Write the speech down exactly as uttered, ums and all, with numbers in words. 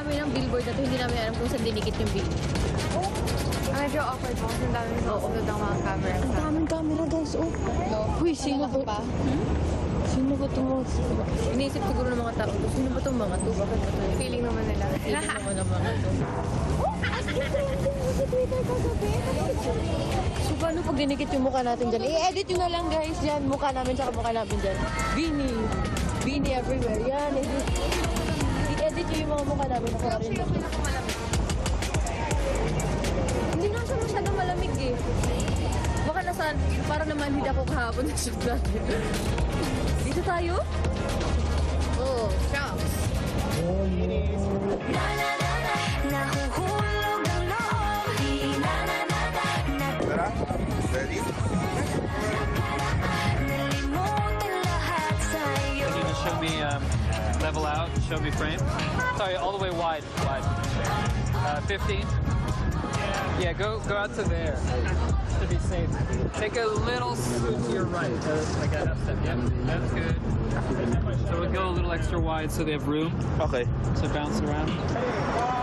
kami ng billboard na to, hindi namin alam kung saan dinikit yung billboard. Ang medyo awkward po kasi ang dami nito upload ng mga camera. Ang daming camera guys, oh. No? Uy, sino ba? pa? Hmm? Sino ba itong mga... Iniisip siguro ng mga tao, sino ba itong mga to? Bakit ba ito? Feeling naman nila. Feeling naman ng mga to. So, paano pag dinikit yung mukha natin dyan? I-edit nyo na lang guys dyan. Mukha namin tsaka mukha namin dyan. Beanie. Beanie everywhere. Yan, edit. I-edit nyo yung mga mukha namin. Ako rin lang. Hindi nga siya masyadong malamig eh. Baka nasa, para naman hindi ako kahapon na siya. Dito tayo? Oh, shops. Na na na na, nahuhulog ang loob. Di na na na na, na Ready? nalimutan lahat sa'yo. Can you show me um, level out? Show me frame. Sorry, all the way wide. Wide. Uh, fifteen. Yeah, go go out to there to be safe. Take a little scoot to your right, uh, like a half step. Yeah, that's good. So we go a little extra wide so they have room Okay. to bounce around.